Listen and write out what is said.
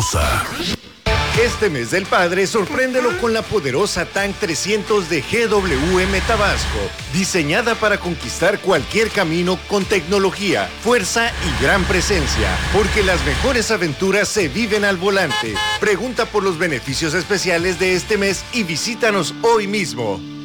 Poderosa. Este mes del padre, sorpréndelo con la poderosa Tank 300 de GWM Tabasco, diseñada para conquistar cualquier camino con tecnología, fuerza y gran presencia, porque las mejores aventuras se viven al volante. Pregunta por los beneficios especiales de este mes y visítanos hoy mismo.